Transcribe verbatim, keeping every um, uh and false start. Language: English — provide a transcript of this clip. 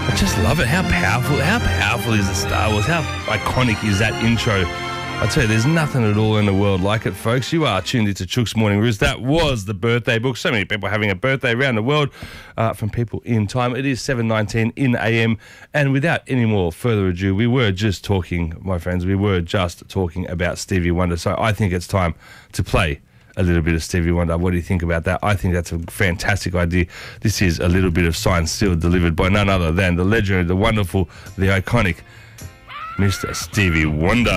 I just love it. How powerful, how powerful is the Star Wars? How iconic is that intro? I tell you, there's nothing at all in the world like it, folks. You are tuned into Chook's Morning Roost. That was the birthday book. So many people having a birthday around the world uh, from people in time. It is seven nineteen in A M. And without any more further ado, we were just talking, my friends, we were just talking about Stevie Wonder. So I think it's time to play a little bit of Stevie Wonder. What do you think about that? I think that's a fantastic idea. This is a little bit of science still delivered by none other than the legendary, the wonderful, the iconic Mister Stevie Wonder.